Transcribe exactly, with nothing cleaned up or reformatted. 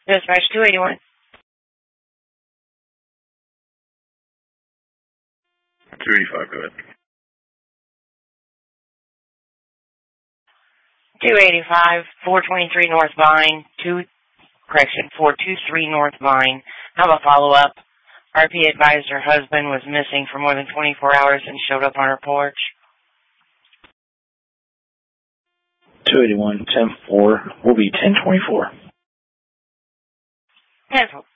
Dispatch two eighty-one. two eighty-five, go ahead. two eighty-five, four twenty-three North Vine, two, correction, four twenty-three North Vine. Have a follow-up. R P advised her husband was missing for more than twenty-four hours and showed up on her porch. two eighty-one, ten four will be ten twenty-four. ten four.